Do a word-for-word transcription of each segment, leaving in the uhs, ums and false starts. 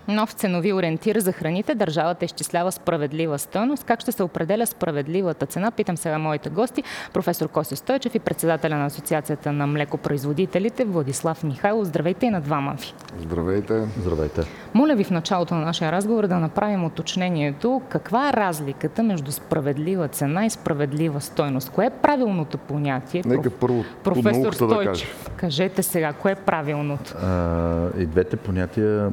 Нов ценови ориентир за храните. Държавата изчислява справедлива стойност. Как ще се определя справедливата цена? Питам сега моите гости. Професор Коси Стойчев и председателя на Асоциацията на млекопроизводителите Владислав Михайлов. Здравейте и на двама ви. Здравейте. Здравейте. Моля ви в началото на нашия разговор да направим уточнението. Каква е разликата между справедлива цена и справедлива стойност? Кое е правилното понятие? Нека първо професор Стойчев, да кажа. Кажете сега, кое е правилното? А, и двете понятия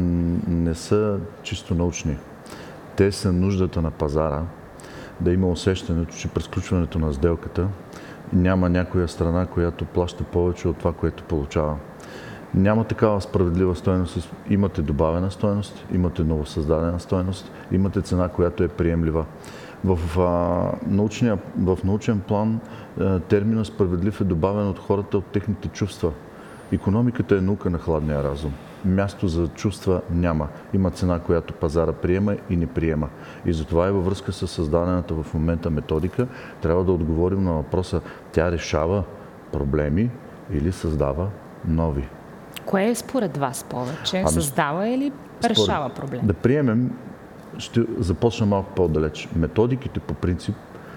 не са чисто научни. Те са нуждата на пазара да има усещането, че през сключването на сделката няма някоя страна, която плаща повече от това, което получава. Няма такава справедлива стойност. Имате добавена стойност, имате новосъздадена стойност, имате цена, която е приемлива. В, а, научния, в научен план а, терминът справедлив е добавен от хората от техните чувства. Икономиката е наука на хладния разум. Място за чувства няма. Има цена, която пазара приема и не приема. И затова и във връзка с създадената в момента методика трябва да отговорим на въпроса: тя решава проблеми или създава нови? Кое е според вас повече? Ами, създава или решава проблеми? Да приемем, ще започна малко по-далеч. Методиките по принцип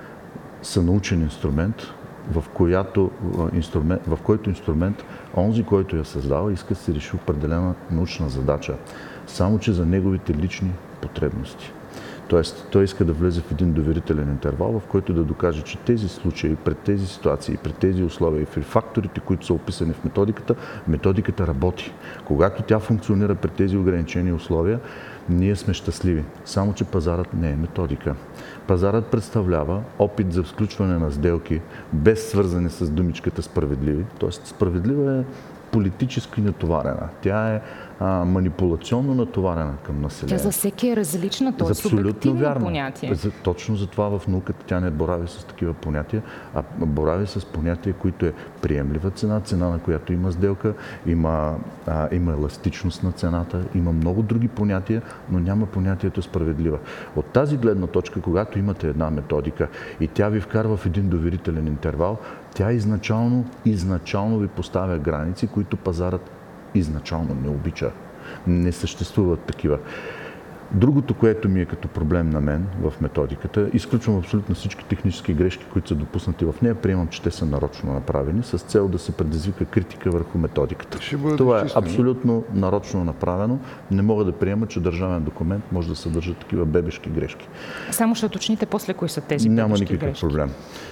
са научен инструмент, в, която, инструмент, в който инструмент онзи, който я създава, иска да се реши определена научна задача, само че за неговите лични потребности. Тоест, той иска да влезе в един доверителен интервал, в който да докаже, че тези случаи, пред тези ситуации, пред тези условия и при факторите, които са описани в методиката, методиката работи. Когато тя функционира пред тези ограничени условия, ние сме щастливи. Само че пазарът не е методика. Пазарът представлява опит за сключване на сделки, без свързане с думичката справедливи. Тоест, справедлива е политически натоварена. Тя е а, манипулационно натоварена към населението. Тя за всеки е различна, т.е. субективно вярно. понятие. За, точно за това в науката тя не борави с такива понятия, а борави с понятия, които е приемлива цена, цена на която има сделка, има, а, има еластичност на цената, има много други понятия, но няма понятието справедлива. От тази гледна точка, когато имате една методика и тя ви вкарва в един доверителен интервал, тя изначално, изначално ви поставя граници, които пазарът изначално не обича. Не съществуват такива. Другото, което ми е като проблем на мен в методиката, изключвам абсолютно всички технически грешки, които са допуснати в нея, приемам, че те са нарочно направени, с цел да се предизвика критика върху методиката. Това е абсолютно нарочно направено. Не мога да приема, че държавен документ може да съдържа такива бебешки грешки. Само ще уточните после кои са тези Няма бебешки никакъв грешки. проблем.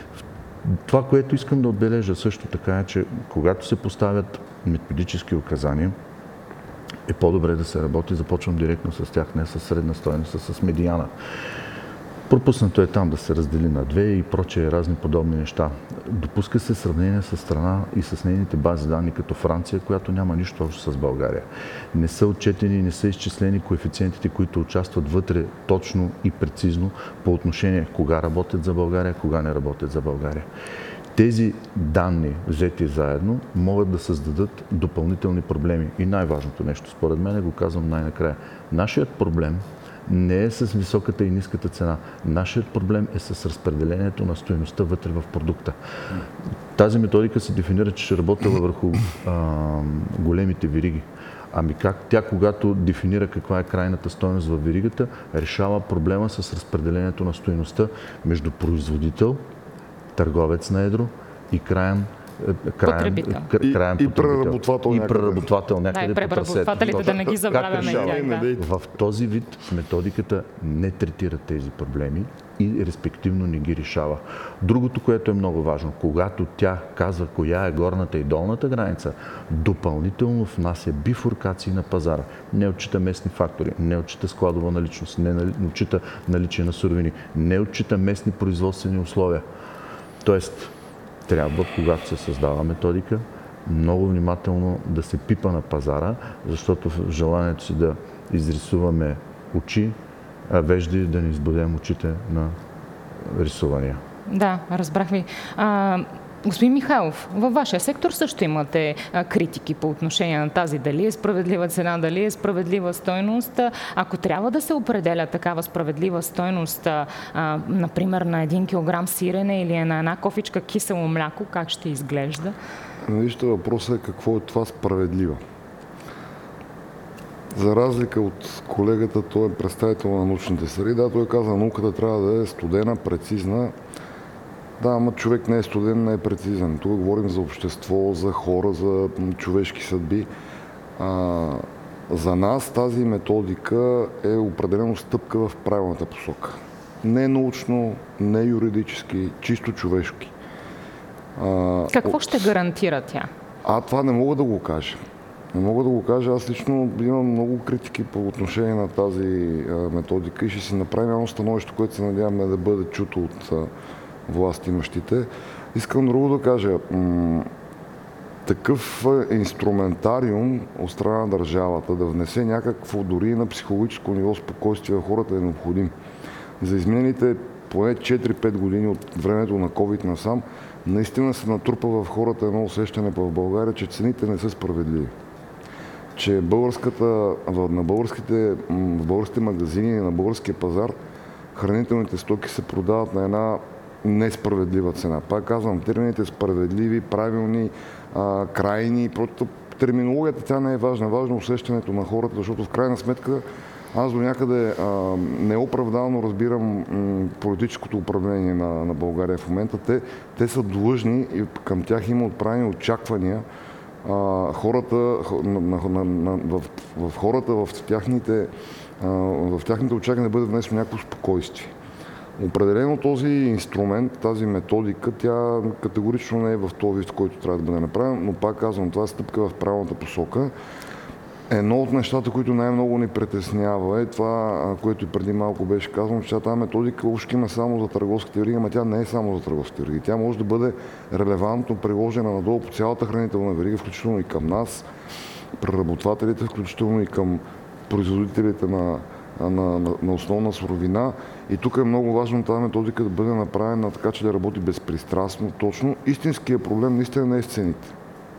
Това, което искам да отбележа също така е, че когато се поставят методически указания, е по-добре да се работи. Започвам директно с тях, не с средна стойност, а с медиана. Пропуснато е там да се раздели на две и прочее разни подобни неща. Допуска се сравнение с страна и с нейните бази данни като Франция, която няма нищо общо с България. Не са отчетени и не са изчислени коефициентите, които участват вътре точно и прецизно по отношение кога работят за България, кога не работят за България. Тези данни, взети заедно, могат да създадат допълнителни проблеми. И най-важното нещо, според мен, го казвам най-накрая. Нашият проблем не е с високата и ниската цена. Нашият проблем е с разпределението на стойността вътре в продукта. Тази методика се дефинира, че ще работила върху а, големите вериги. Ами как тя, когато дефинира каква е крайната стойност във веригата, решава проблема с разпределението на стойността между производител, търговец на едро и краен Краен, потребител. краен И, потребител. и преработвател и някъде. преработвател някъде Да, и по трасето. преработвателите да не ги забравяме. Да. В този вид методиката не третира тези проблеми и респективно не ги решава. Другото, което е много важно, когато тя казва коя е горната и долната граница, допълнително внася бифуркации на пазара. Не отчита местни фактори, не отчита складова наличност, не отчита наличие на суровини, не отчита местни производствени условия. Тоест, трябва, когато се създава методика, много внимателно да се пипа на пазара, защото в желанието си да изрисуваме очи, а вежди да не избудем очите на рисувания. Да, разбрах ви. А, господин Михайлов, във вашия сектор също имате а, критики по отношение на тази дали е справедлива цена, дали е справедлива стойност. Ако трябва да се определя такава справедлива стойност, а, например на един килограм сирене или на една кофичка кисело мляко, как ще изглежда? Вижте, въпросът е какво е това справедлива. За разлика от колегата, той е представител на научните среди. Да, той каза, науката трябва да е студена, прецизна. Да, ама човек не е студен, не е прецизен. Тук говорим за общество, за хора, за човешки съдби. А, за нас тази методика е определено стъпка в правилната посока. Не научно, не юридически, чисто човешки. А, Какво от... ще гарантира тя? А това не мога да го кажа. Не мога да го кажа. Аз лично имам много критики по отношение на тази а, методика и ще си направим едно становище, което се надяваме да бъде чуто от а, властимащите. Искам друго да кажа. М- такъв инструментариум от страна на държавата да внесе някакво дори на психологическо ниво спокойствие в хората е необходим. За изминалите поне четири-пет години от времето на COVID насам, наистина се натрупа в хората едно усещане в България, че цените не са справедливи. Че българската, на българските, в българските магазини и на българския пазар хранителните стоки се продават на една несправедлива цена. Пак казвам, термините справедливи, правилни, а, крайни, просто терминологията тя не е важна. Важно усещането на хората, защото в крайна сметка аз до някъде а, неоправдано разбирам м, политическото управление на, на България в момента. Те, те са длъжни и към тях има отправени очаквания. А, хората, на, на, на, на, в, в хората, в тяхните, а, в тяхните очаквания да бъде внесено някакво спокойствие. Определено този инструмент, тази методика, тя категорично не е в този вид, който трябва да бъде направен, но пак казвам, това е стъпка в правилната посока. Едно от нещата, които най-много ни притеснява е това, което и преди малко беше казано, че тази методика въобще има само за търговските вериги, но тя не е само за търговските вериги. Тя може да бъде релевантно приложена надолу по цялата хранителна верига, включително и към нас, преработвателите, включително и към производителите на, на, на, на основна суровина. И тук е много важно тази методика да бъде направена така, че да работи безпристрастно, точно. Истинският проблем наистина не е с цените.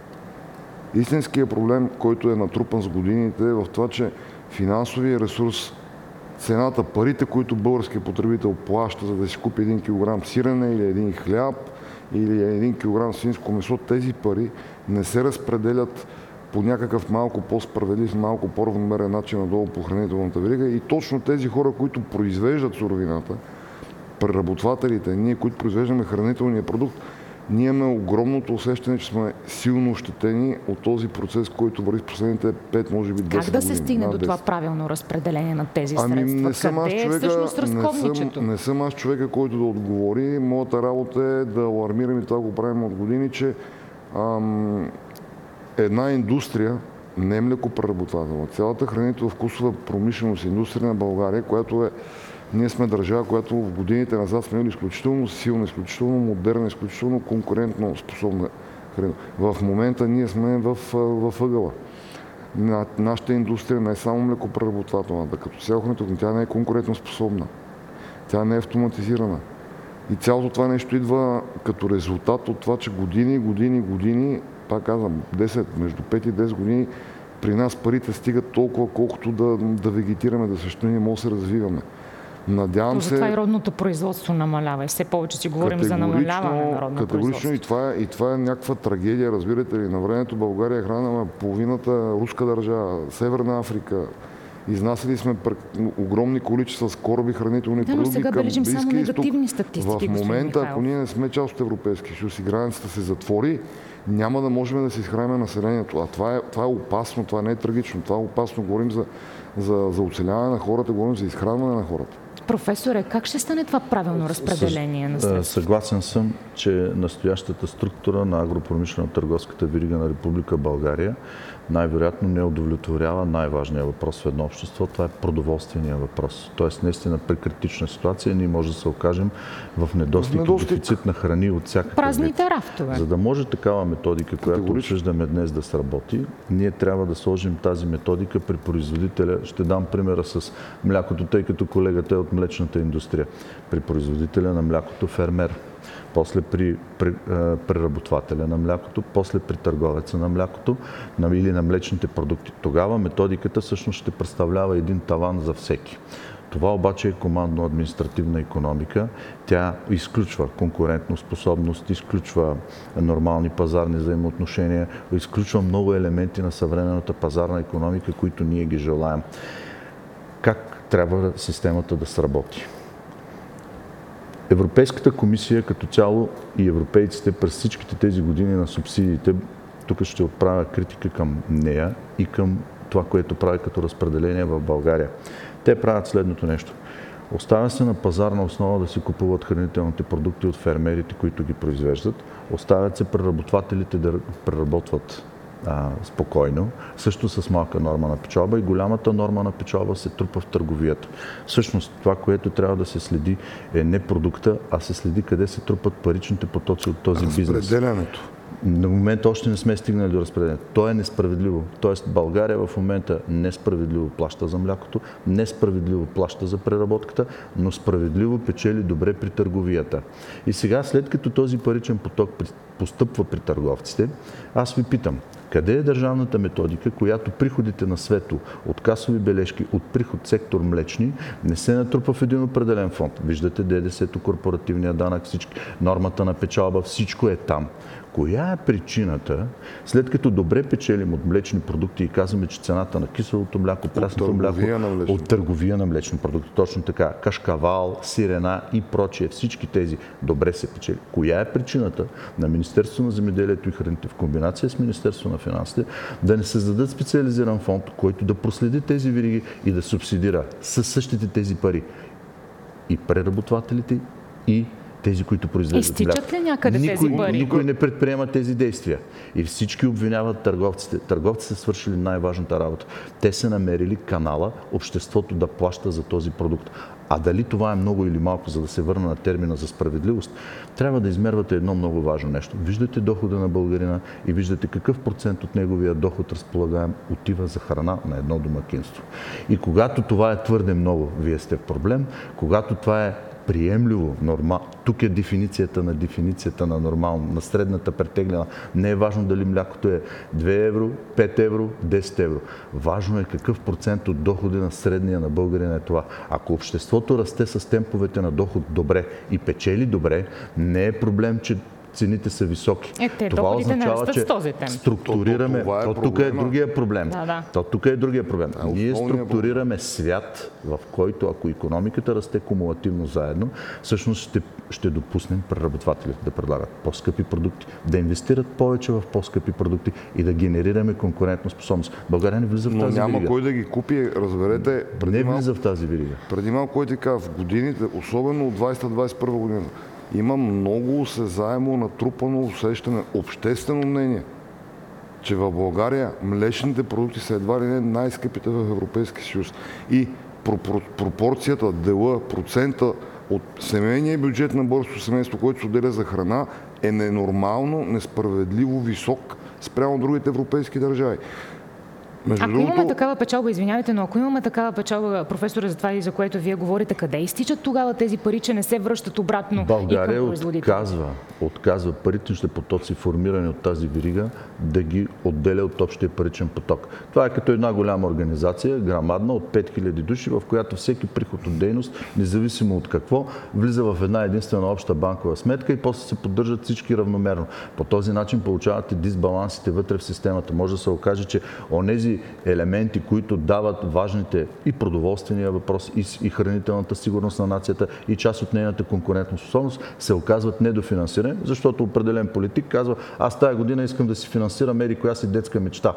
Истинският проблем, който е натрупан с годините, е в това, че финансовия ресурс, цената, парите, които българският потребител плаща, за да си купи един килограм сирене или един хляб или един килограм свинско месо, тези пари не се разпределят по някакъв малко по-справедлив, малко по-равномерен начин надолу по хранителната верига. И точно тези хора, които произвеждат суровината, преработвателите, ние, които произвеждаме хранителния продукт, ние имаме огромното усещане, че сме силно ощетени от този процес, който върви в последните пет, може би десет години. Как да се стигне до това правилно разпределение на тези средства? Ами не съм аз Къде човека, е всъщност разковничето? Не съм, не съм аз човека, който да отговори. Моята работа е да алармирам и това го правим от години, че ам, една индустрия, не млекопреработвателна, цялата хранително-вкусова промишленост, индустрия на България, която е Ние сме държава, която в годините назад сме били изключително силна, изключително модерна, изключително конкурентно способна храна. В момента ние сме в, в ъгъла. На, нашата индустрия не е само млекопреработвателната, като цяло хранителна, тя не е конкурентно способна. Тя не е автоматизирана. И цялото това нещо идва като резултат от това, че години, години, години, пак казвам, десет, между пет и десет години, при нас парите стигат толкова, колкото да, да вегетираме, да съществуваме, може да се развиваме. Надявам се... Затова и родното производство намалява. И все повече си говорим за намаляване на родно производство. И това, и това е някаква трагедия, разбирате ли. На времето България е хранена половината руска държава, Северна Африка. Изнасяли сме огромни количества с кораби хранителни да, продукти към Близки изток. само негативни статистики, в момента, ако ние не сме част от Европейския съюз и границата се затвори, няма да можем да се изхраним населението. А това е, това е опасно, това не е трагично. Това е опасно. Говорим за, за, за оцеляване на хората, говорим за изхранване на хората. Професоре, как ще стане това правилно разпределение на средства? Съгласен съм, че настоящата структура на агропромишлено-търговската верига на Република България най-вероятно не удовлетворява най-важния въпрос в едно общество. Това е продоволствения въпрос. Тоест, наистина при критична ситуация ние може да се окажем в недостиг и дефицит на храни от всякакъв вид. Празните рафтове. За да може такава методика, която обсъждаме днес, да сработи, ние трябва да сложим тази методика при производителя. Ще дам примера с млякото, тъй като колегата е от млечната индустрия. При производителя на млякото фермер, после при, при преработвателя на млякото, после при търговеца на млякото или на млечните продукти. Тогава методиката всъщност ще представлява един таван за всеки. Това обаче е командно-административна икономика. Тя изключва конкурентоспособност, изключва нормални пазарни взаимоотношения, изключва много елементи на съвременната пазарна икономика, които ние ги желаем. Как трябва системата да сработи? Европейската комисия като цяло и европейците през всичките тези години на субсидиите, тук ще отправя критика към нея и към това, което прави като разпределение в България. Те правят следното нещо. Оставя се на пазарна основа да си купуват хранителните продукти от фермерите, които ги произвеждат. Оставят се преработвателите да преработват а, спокойно, също с малка норма на печалба и голямата норма на печалба се трупа в търговията. Всъщност това, което трябва да се следи е не продукта, а се следи къде се трупат паричните потоци от този бизнес. Разпределянето. На момента още не сме стигнали до разпределението. То е несправедливо. Тоест България в момента несправедливо плаща за млякото, несправедливо плаща за преработката, но справедливо печели добре при търговията. И сега, след като този паричен поток постъпва при търговците, аз ви питам, къде е държавната методика, която приходите на Свето от касови бележки, от приход сектор млечни, не се натрупа в един определен фонд? Виждате ДДС-то, корпоративния данък, всички, нормата на печалба, всичко е там. Коя е причината, след като добре печелим от млечни продукти и казваме, че цената на киселото мляко, прясното мляко, от търговия на млечни продукти, точно така, кашкавал, сирена и прочие, всички тези добре се печели. Коя е причината на Министерството на земеделието и храните в комбинация с Министерството на финансите да не създадат специализиран фонд, който да проследи тези вериги и да субсидира със същите тези пари и преработвателите, и тези, които произвеждат мляко. Изтичат ли някъде никой, тези пари? Никой не предприема тези действия. И всички обвиняват търговците. Търговците са свършили най-важната работа. Те са намерили канала обществото да плаща за този продукт. А дали това е много или малко, за да се върна на термина за справедливост, трябва да измервате едно много важно нещо. Виждате дохода на българина и виждате какъв процент от неговия доход разполагаем отива за храна на едно домакинство. И когато това е твърде много, вие сте в проблем. Когато това е приемливо, нормал. Тук е дефиницията на дефиницията на нормално, на средната претеглена. Не е важно дали млякото е две евро, пет евро, десет евро. Важно е какъв процент от доходи на средния на българина е това. Ако обществото расте с темповете на доход добре и печели добре, не е проблем, че цените са високи. Е, те, това означава, че с този темп. структурираме. То, то, то тук е другия проблем. Да, да. То тук е другия проблем. А, Ние структурираме свят, в който ако икономиката расте кумулативно заедно, всъщност ще, ще допуснем преработвателите да предлагат по-скъпи продукти, да инвестират повече в по-скъпи продукти и да генерираме конкурентна способност. България не влиза в тази Но няма верига. кой да ги купи, разберете. Не влиза в тази верига. Преди малко кой ти казва, в годините, особено от двадесета до двадесет и първа година, има много осезаемо натрупано усещане, обществено мнение, че в България млечните продукти са едва ли не най-скъпите в Европейския съюз. И пропорцията, дела, процента от семейния бюджет на българското семейство, който се отделя за храна, е ненормално, несправедливо висок спрямо другите европейски държави. Между ако другото... имаме такава печалба, извинявайте, но ако имаме такава печалба, професоре, за това и за което вие говорите, къде изтичат тогава тези пари, че не се връщат обратно България и към производителите? отказва, отказва паричните потоци, формирани от тази верига, да ги отделя от общия паричен поток. Това е като една голяма организация, грамадна, от пет хиляди души, в която всеки приход от дейност, независимо от какво, влиза в една единствена обща банкова сметка и после се поддържат всички равномерно. По този начин получавате дисбалансите вътре в системата. Може да се окаже, че онези елементи, които дават важните и продоволствения въпрос, и, и хранителната сигурност на нацията, и част от нейната конкурентна способност, се оказват недофинансирани, защото определен политик казва, аз тая година искам да си финансирам ери коя си детска мечта.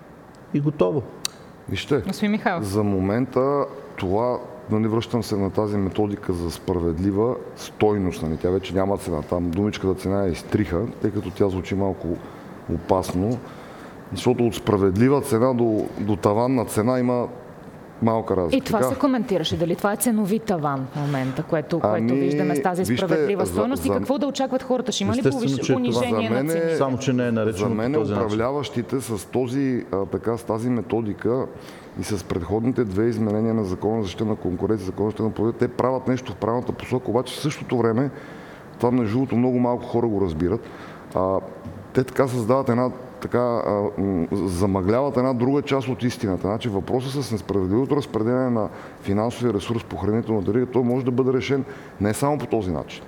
И готово. Вижте, за момента това, нали, връщам се на тази методика за справедлива стойност. Нали, тя вече няма цена. Там думичката цена е изтриха, тъй като тя звучи малко опасно. Защото от справедлива цена до, до таванна цена има малка разлика. И това така се коментираше. Дали това е ценови таван в момента, което, ами, което виждаме с тази справедлива стойност и какво да очакват хората? Ще има ли понижение на цените? Само, че не е наречено за мен по този управляващите начин. С, този, а, така, с тази методика и с предходните две изменения на Закона за защита на конкуренция, Закона за защита на производителите, те правят нещо в правилната посока, обаче в същото време, това между другото много малко хора го разбират, а, те така създават една така а, замъгляват една друга част от истината. Значи въпросът с несправедливото разпределение на финансовия ресурс по хранителната верига, той може да бъде решен не само по този начин.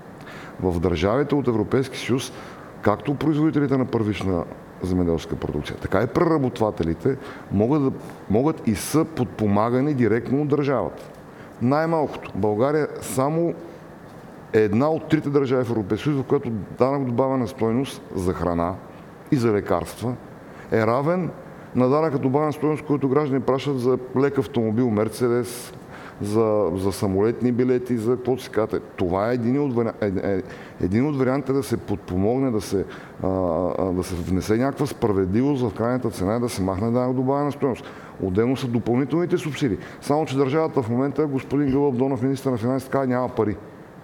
В държавите от Европейски съюз, както производителите на първична земеделска продукция, така и преработвателите могат, да, могат и са подпомагани директно от държавата. Най-малкото, България само е една от трите държави в Европейския съюз, в която данък добавена стойност за храна и за лекарства е равен на данъка добавена стойност, който граждани пращат за лек автомобил, Мерцедес, за, за самолетни билети, за каквото си казвате. Това е един от, вари... е, един от вариантите да се подпомогне, да се, а, да се внесе някаква справедливост в крайната цена и да се махне данък добавена стойност. Отделно са допълнителните субсидии. Само че държавата в момента, господин Гълъб Донов, министър на финансите, така няма пари.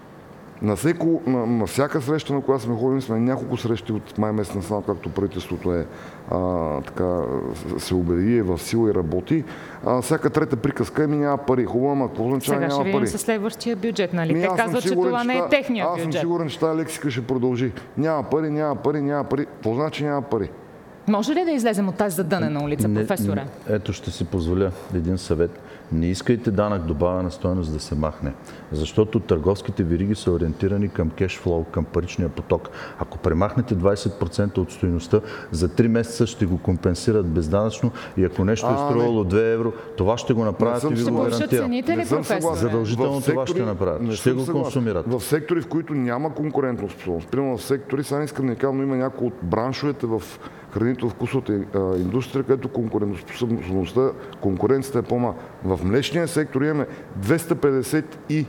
На, всеко, на, на всяка среща, на която сме ходили, сме няколко срещи от май месец насам, както правителството е, а, така, се обяви, е в сила и работи. А, всяка трета приказка е ми няма пари. Хубаво, ама какво означава няма пари? Сега ще видим със следващия бюджет, нали? Ми, Те казват, че това не е техния бюджет. Аз съм сигурен, че тази лексика ще продължи. Няма пари, няма пари, няма пари. Какво значи няма пари? Може ли да излезем от тази задънена улица, професоре? Не, ето ще си позволя един съвет. Не искайте данък добавена стойност да се махне, защото търговските вериги са ориентирани към кешфлоу, към паричния поток. Ако премахнете двайсет процента от стойността, за три месеца ще го компенсират безданъчно и ако нещо е струвало две евро, това ще го направят и ви го гарантирам. Цените ли, професор? Задължително това ще направят. Ще го консумират. В сектори, в които няма конкурентоспособност, примерно в сектори, сега не искам да кажа, но има някои от браншовете в хранително-вкусовата индустрия, където конкурентоспособността, конкуренцията е по-малка. В млечния сектор имаме двеста петдесет и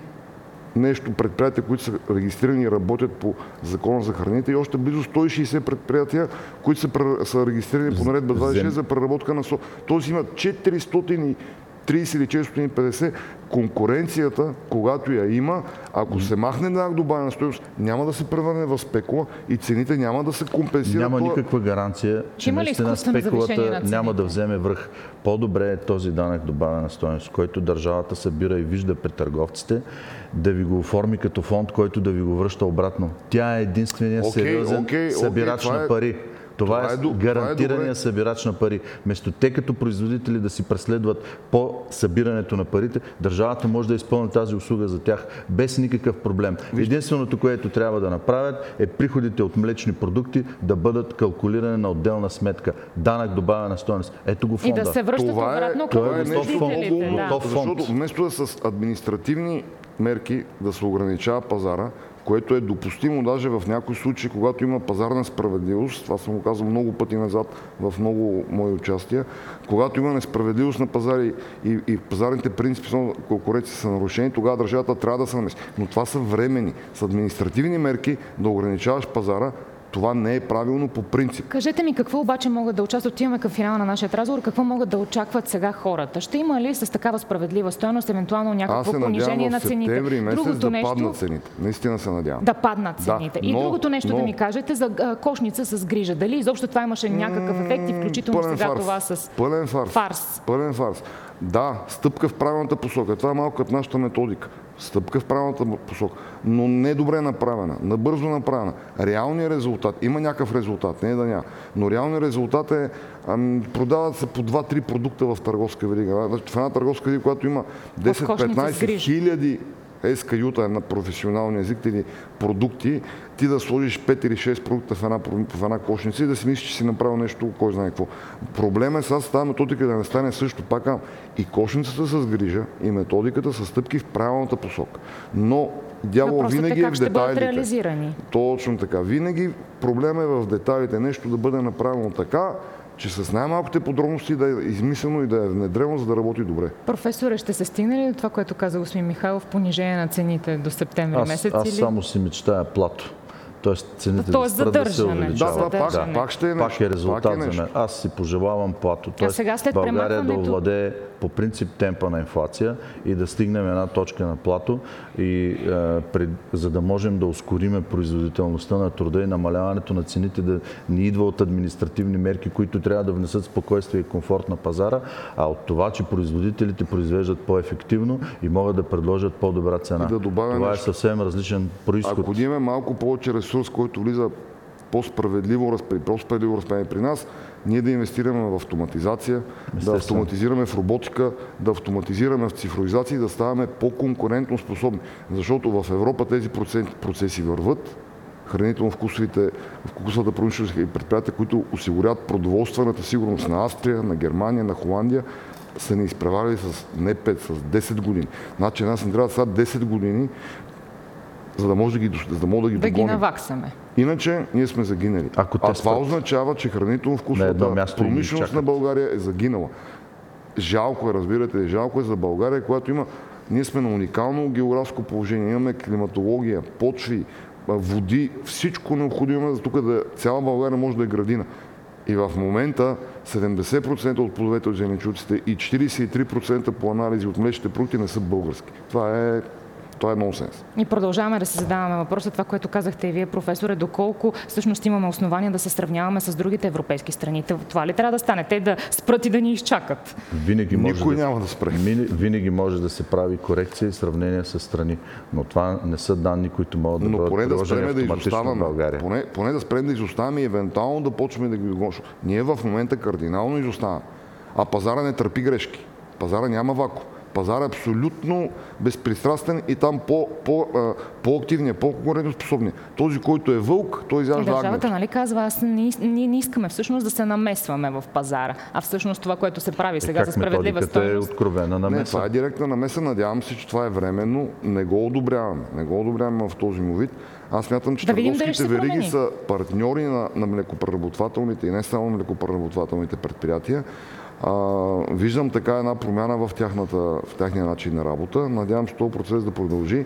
нещо предприятия, които са регистрирани и работят по Закона за храните и още близо сто и шейсет предприятия, които са, са регистрирани по наредба двайсет и шест за преработка на со. Тоест има четиристотин и трийсет или четиристотин и петдесет. Конкуренцията, когато я има, ако се махне данък добавена стойност, няма да се превърне в спекула и цените няма да се компенсират. Няма никаква гаранция, че наистина спекулата няма да вземе връх. По-добре е този данък добавена стойност, който държавата събира и вижда пред търговците, да ви го оформи като фонд, който да ви го връща обратно. Тя е единствения okay, сериозен okay, събирач okay, на пари. Това, това е, е гарантирания е събирач на пари. Вместо те като производители да си преследват по събирането на парите, държавата може да изпълни тази услуга за тях без никакъв проблем. Единственото, което трябва да направят, е приходите от млечни продукти да бъдат калкулирани на отделна сметка. Данък добавена стойност. Ето го фонда. И да се връщат това обратно е, към това е производителите. Да. Защото вместо да с административни мерки да се ограничава пазара, което е допустимо даже в някои случаи, когато има пазарна справедливост, това съм го казал много пъти назад в много мои участия, когато има несправедливост на пазари и, и пазарните принципи на конкуренция са нарушени, тогава държавата трябва да се намеси. Но това са временни. С административни мерки да ограничаваш пазара, това не е правилно по принцип. Кажете ми, какво обаче могат да очакват, отиваме към финала на нашия разговор, какво могат да очакват сега хората? Ще има ли с такава справедлива стойност, евентуално някакво понижение на цените? Аз се надявам в септември месец да нещо... паднат цените. Наистина се надявам. Да паднат цените. Да, и но, другото нещо но... да ми кажете за а, кошница с грижа. Дали изобщо това имаше някакъв ефект и включително пълен сега фарс. това с Пълен фарс. фарс? Пълен фарс. Да, стъпка в правилната посока. Това е малко като нашата методика. Стъпка в правилната посока, но не добре направена, набързо направена. Реалният резултат, има някакъв резултат, не е да няма, но реалният резултат е, ами, продават се по два-три продукта в търговска верига. В една търговска верига, която има десет-петнайсет хиляди ес кей ю-та на професионалния език или продукти, ти да сложиш пет или шест продукта в една, в една кошница и да си мислиш, че си направил нещо, кой знае какво. Проблемът е сега с тази методика да не стане също пак и кошницата с грижа, и методиката с стъпки в правилната посока. Но дявол винаги е в детайлите. Точно така. Винаги проблемът е в детайлите. Нещо да бъде направено така, че с най-малките подробности да е измислено и да е внедрено, за да работи добре. Професоре, ще се стигне ли до това, което каза господин Михайлов, понижение на цените до септември аз, месец? Аз или... само си мечтая плато. Тоест цените Тоест да спрат да се увеличават. Да, да, пак, да. пак ще е нещо. Пак е резултат пак е нещо. За мен. Аз си пожелавам плато. Тоест сега след България да овладее по принцип темпа на инфлация и да стигнем една точка на плато, и, е, пред, за да можем да ускориме производителността на труда и намаляването на цените да ни идва от административни мерки, които трябва да внесат спокойствие и комфорт на пазара, а от това, че производителите произвеждат по-ефективно и могат да предложат по-добра цена. Да това нещо. Е съвсем различен происход. Ако имаме малко повече ресурс, който влиза по-справедливо, по-справедливо разпределение при нас, ние да инвестираме в автоматизация, да автоматизираме в роботика, да автоматизираме в цифровизация и да ставаме по-конкурентно способни. Защото в Европа тези процеси върват. Хранително-вкусовите, вкусовата промишленост и предприятия, които осигуряват продоволствената сигурност на Австрия, на Германия, на Холандия, са ни изпреварили с не пет, с десет години. Значи нас ни трябва сега десет години, за да може да ги, за да може да ги да догоним. ги наваксаме. Иначе ние сме загинали. Ако а това спрат... означава, че хранително-вкусовата промишленост на България е загинала. Жалко е, разбирате, жалко е за България, която има... Ние сме на уникално географско положение. Имаме климатология, почви, води, всичко необходимо за тук да цяла България може да е градина. И в момента седемдесет процента от плодовете от зеленчуците и четиридесет и три процента по анализи от млечните продукти не са български. Това е, това е нонсенс. И продължаваме да се задаваме въпроса, това, което казахте и вие, професоре, доколко всъщност имаме основания да се сравняваме с другите европейски страни. Това ли трябва да стане? Те да спрат и да ни изчакат? Винаги може Никой да, няма да спре. Винаги може да се прави корекция и сравнение с страни, но това не са данни, които могат да но бъдат приложени да автоматично в България. Поне, поне да спрем да изоставаме и евентуално да почваме да ги догоним. Ние в момента кардинално изоставаме, а пазара не търпи грешки. Пазара няма вакуум. Пазар е абсолютно безпристрастен и там по, по, а, по-активния, по-конкурентоспособния. Този, който е вълк, той изяжда агнето. Държавата, нали казва, аз ние не, не искаме всъщност да се намесваме в пазара, а всъщност това, което се прави сега за справедлива стойност. Е откровена намеса. Не, това е директна намеса. Надявам се, че това е временно. Не го одобряваме. Не го одобряваме в този му вид. Аз смятам, че да търговските вериги са партньори на, на млекопреработвателните и не само млекопреработвателните предприятия. А, виждам така една промяна в, тяхната, в тяхния начин на работа. Надявам се този процес да продължи.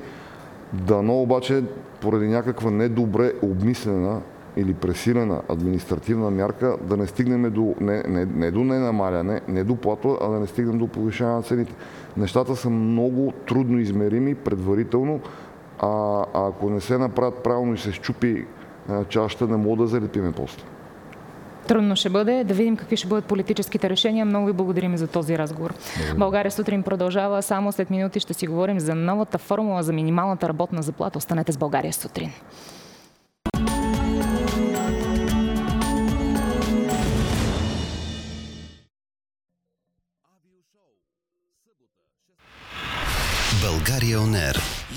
Дано обаче поради някаква недобре обмислена или пресилена административна мярка да не стигнем до не, не, не до ненамаляне, не до плато, а да не стигнем до повишаване на цените. Нещата са много трудно измерими предварително, а, а ако не се направят правилно и се счупи чашата, не мога да залепиме после. Трудно ще бъде. Да видим какви ще бъдат политическите решения. Много ви благодарим за този разговор. Благодарим. България сутрин продължава. Само след минути ще си говорим за новата формула за минималната работна заплата. Останете с България сутрин. България он ер.